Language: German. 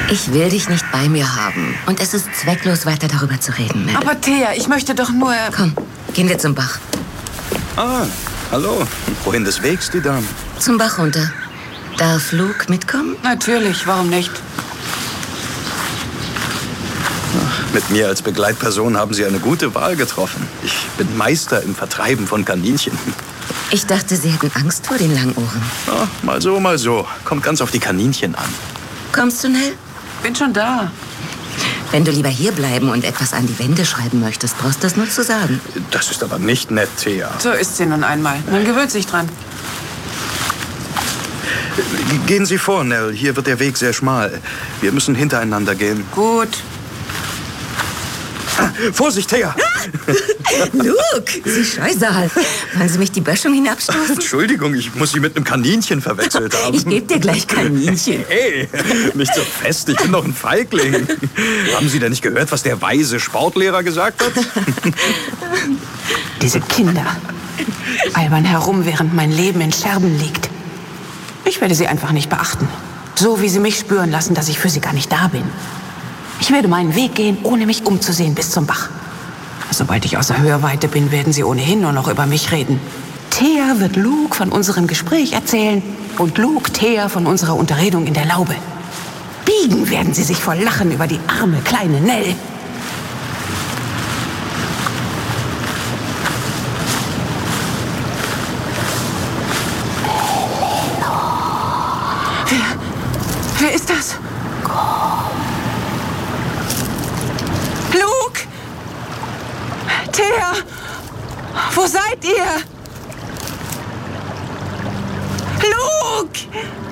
Ich will dich nicht bei mir haben. Und es ist zwecklos, weiter darüber zu reden, Mel. Aber Thea, ich möchte doch nur... Komm, gehen wir zum Bach. Ah, hallo. Wohin des Wegs, die Dame? Zum Bach runter. Darf Luke mitkommen? Natürlich, warum nicht? Mit mir als Begleitperson haben Sie eine gute Wahl getroffen. Ich bin Meister im Vertreiben von Kaninchen. Ich dachte, Sie hätten Angst vor den Langohren. Ja, mal so, mal so. Kommt ganz auf die Kaninchen an. Kommst du, Nell? Bin schon da. Wenn du lieber hier bleiben und etwas an die Wände schreiben möchtest, brauchst du das nur zu sagen. Das ist aber nicht nett, Thea. So ist sie nun einmal. Man gewöhnt sich dran. Gehen Sie vor, Nell. Hier wird der Weg sehr schmal. Wir müssen hintereinander gehen. Gut. Vorsicht, Thea! Luke, Sie Scheusal. Wollen Sie mich die Böschung hinabstoßen? Entschuldigung, ich muss Sie mit einem Kaninchen verwechselt haben. Ich gebe dir gleich Kaninchen. Hey, nicht so fest, ich bin doch ein Feigling. Haben Sie denn nicht gehört, was der weise Sportlehrer gesagt hat? Diese Kinder albern herum, während mein Leben in Scherben liegt. Ich werde sie einfach nicht beachten. So wie sie mich spüren lassen, dass ich für sie gar nicht da bin. Ich werde meinen Weg gehen, ohne mich umzusehen bis zum Bach. Sobald ich außer Hörweite bin, werden sie ohnehin nur noch über mich reden. Thea wird Luke von unserem Gespräch erzählen und Luke Thea von unserer Unterredung in der Laube. Biegen werden sie sich vor Lachen über die arme kleine Nell. Wer ist das? Luke! Thea! Wo seid ihr? Luke!